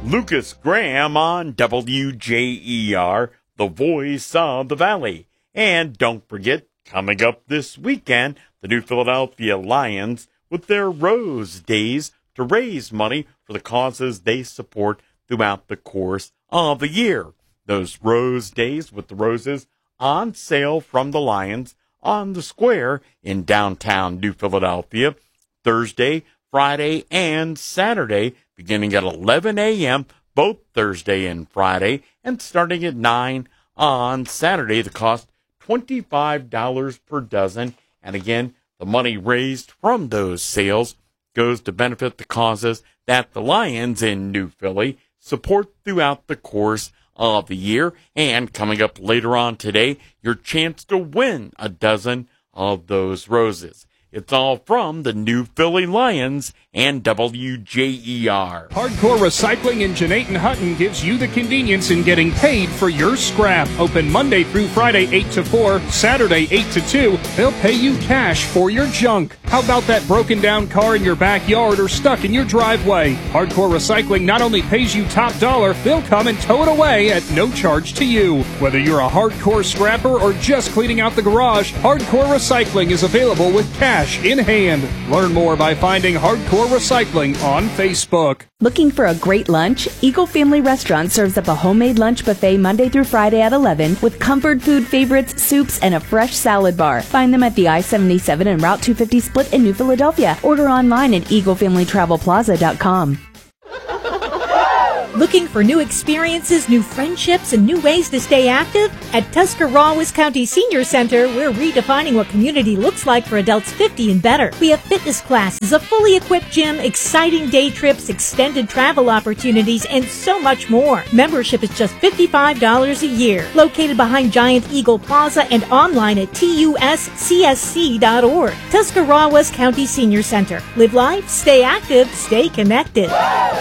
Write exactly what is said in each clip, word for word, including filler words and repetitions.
Lucas Graham on W J E R, the voice of the Valley. And don't forget, coming up this weekend, the New Philadelphia Lions with their Rose Days to raise money for the causes they support throughout the course of the year. Those Rose Days with the roses on sale from the Lions on the square in downtown New Philadelphia, Thursday, Friday, and Saturday, beginning at eleven a.m., both Thursday and Friday, and starting at nine on Saturday. The cost twenty-five dollars per dozen. And again, the money raised from those sales goes to benefit the causes that the Lions in New Philly support throughout the course of the year. And coming up later on today, your chance to win a dozen of those roses. It's all from the New Philly Lions and W J E R. Hardcore Recycling in Jeanette and Hutton gives you the convenience in getting paid for your scrap. Open Monday through Friday, eight to four, Saturday, eight to two. They'll pay you cash for your junk. How about that broken down car in your backyard or stuck in your driveway? Hardcore Recycling not only pays you top dollar, they'll come and tow it away at no charge to you. Whether you're a hardcore scrapper or just cleaning out the garage, Hardcore Recycling is available with cash in hand. Learn more by finding Hardcore Recycling on Facebook. Looking for a great lunch? Eagle Family Restaurant serves up a homemade lunch buffet Monday through Friday at eleven with comfort food favorites, soups, and a fresh salad bar. Find them at the I seventy-seven and Route two fifty split in New Philadelphia. Order online at eagle family travel plaza dot com. Looking for new experiences, new friendships, and new ways to stay active? At Tuscarawas County Senior Center, we're redefining what community looks like for adults fifty and better. We have fitness classes, a fully equipped gym, exciting day trips, extended travel opportunities, and so much more. Membership is just fifty-five dollars a year. Located behind Giant Eagle Plaza and online at T U S C S C dot org. Tuscarawas County Senior Center. Live life, stay active, stay connected.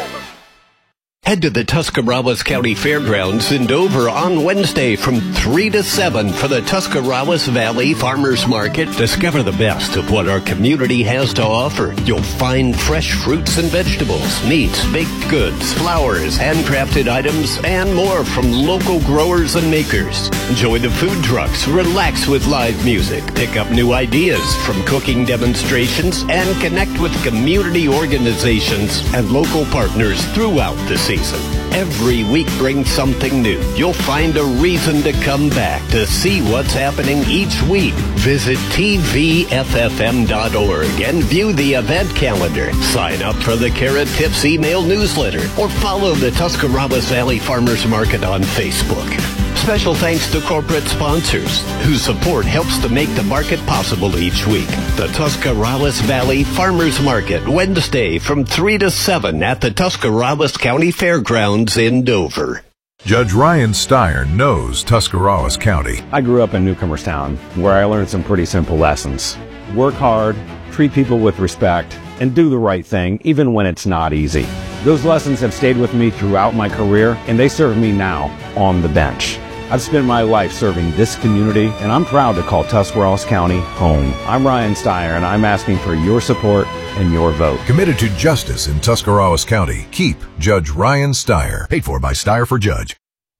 Head to the Tuscarawas County Fairgrounds in Dover on Wednesday from three to seven for the Tuscarawas Valley Farmers Market. Discover the best of what our community has to offer. You'll find fresh fruits and vegetables, meats, baked goods, flowers, handcrafted items, and more from local growers and makers. Enjoy the food trucks, relax with live music, pick up new ideas from cooking demonstrations, and connect with community organizations and local partners throughout the season. Every week brings something new. You'll find a reason to come back to see what's happening each week. Visit T V F F M dot org and view the event calendar. Sign up for the Carrot Tips email newsletter or follow the Tuscarawas Valley Farmers Market on Facebook. Special thanks to corporate sponsors whose support helps to make the market possible each week. The Tuscarawas Valley Farmers Market, Wednesday from three to seven at the Tuscarawas County Fairgrounds in Dover. Judge Ryan Steyer knows Tuscarawas County. I grew up in Newcomerstown, where I learned some pretty simple lessons. Work hard, treat people with respect, and do the right thing, even when it's not easy. Those lessons have stayed with me throughout my career, and they serve me now on the bench. I've spent my life serving this community, and I'm proud to call Tuscarawas County home. I'm Ryan Steyer, and I'm asking for your support and your vote. Committed to justice in Tuscarawas County. Keep Judge Ryan Steyer. Paid for by Steyer for Judge.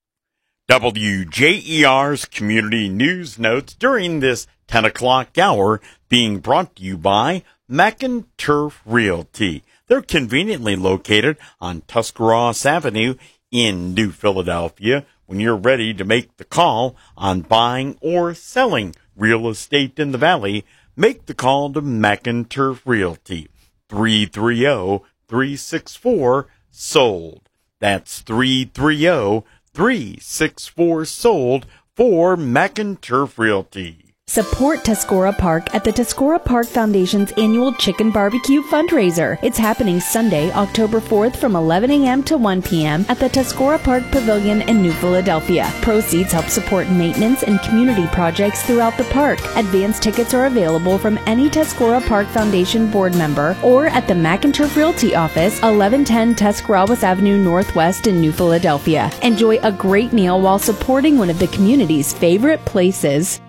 W J E R's Community News Notes during this ten o'clock hour being brought to you by McInturf Realty. They're conveniently located on Tuscarawas Avenue in New Philadelphia. When you're ready to make the call on buying or selling real estate in the Valley, make the call to McInturf Realty, three three zero, three six four, SOLD. That's three three zero, three six four, SOLD for McInturf Realty. Support Tuscarora Park at the Tuscarora Park Foundation's annual Chicken Barbecue fundraiser. It's happening Sunday, October fourth from eleven a.m. to one p.m. at the Tuscarora Park Pavilion in New Philadelphia. Proceeds help support maintenance and community projects throughout the park. Advance tickets are available from any Tuscarora Park Foundation board member or at the McInturf Realty office, eleven ten Tuscarawas Avenue Northwest in New Philadelphia. Enjoy a great meal while supporting one of the community's favorite places.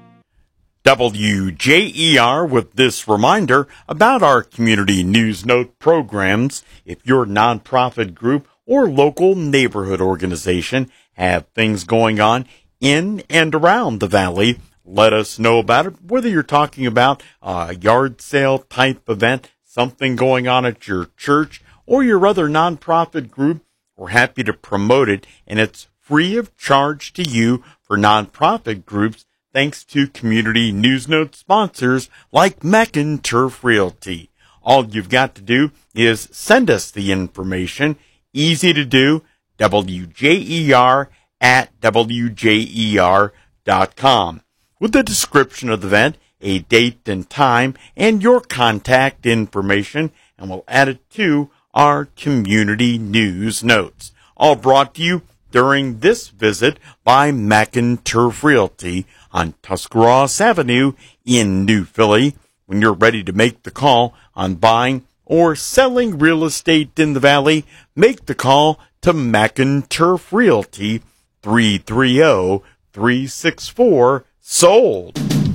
W J E R with this reminder about our Community News Note programs. If your nonprofit group or local neighborhood organization have things going on in and around the Valley, let us know about it. Whether you're talking about a yard sale type event, something going on at your church, or your other nonprofit group, we're happy to promote it, and it's free of charge to you for nonprofit groups, thanks to Community News Note sponsors like Meccan Turf Realty. All you've got to do is send us the information. Easy to do. W J E R at W J E R dot com. With a description of the event, a date and time, and your contact information, and we'll add it to our Community News Notes. All brought to you during this visit by Meccan Turf Realty on Tuscarawas Avenue in New Philly. When you're ready to make the call on buying or selling real estate in the Valley, make the call to Meccan Turf Realty, three three zero, three six four, sold.